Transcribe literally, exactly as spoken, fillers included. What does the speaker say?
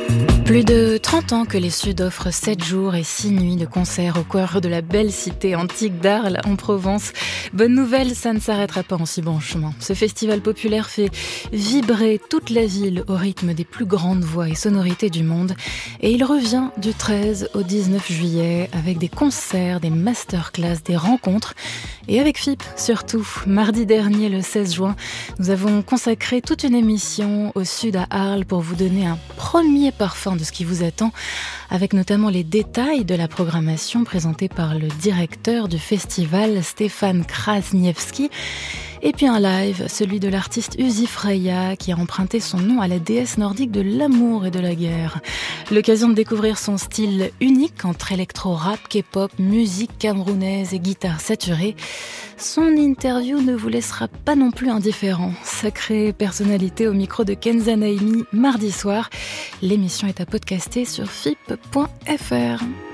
Plus de trente ans que les Suds offrent sept jours et six nuits de concerts au cœur de la belle cité antique d'Arles en Provence. Bonne nouvelle, ça ne s'arrêtera pas en si bon chemin. Ce festival populaire fait vibrer toute la ville au rythme des plus grandes voix et sonorités du monde. Et il revient du treize au dix-neuf juillet avec des concerts, des masterclass, des rencontres. Et avec F I P surtout. Mardi dernier, le seize juin, nous avons consacré toute une émission au Sud à Arles pour vous donner un premier parfum de ce qui vous attend, avec notamment les détails de la programmation présentée par le directeur du festival, Stéphane Krasniewski, et puis un live, celui de l'artiste Uzi Freya, qui a emprunté son nom à la déesse nordique de l'amour et de la guerre. L'occasion de découvrir son style unique entre électro-rap, K-pop, musique camerounaise et guitare saturée. Son interview ne vous laissera pas non plus indifférent. Sacrée personnalité au micro de Kenza Naimi, mardi soir. L'émission est à podcaster sur F I P point F R.